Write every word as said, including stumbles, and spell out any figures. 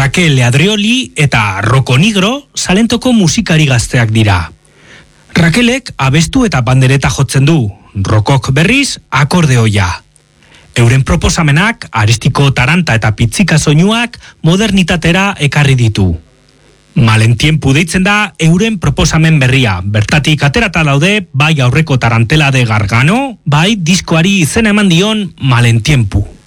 Raquel Adrioli eta Rocco Nigro Salentoko musikari gazteak dira. Raquelek abestu eta pandereta jotzen du, Rockok berriz akordeoia. Euren proposamenak aristiko taranta eta pitzika soinuak modernitatera ekarri ditu. Malentiempu deitzen da euren proposamen berria. Bertatik aterata daude bai aurreko tarantela de Gargano, bai diskoari izena eman dion Malentiempu.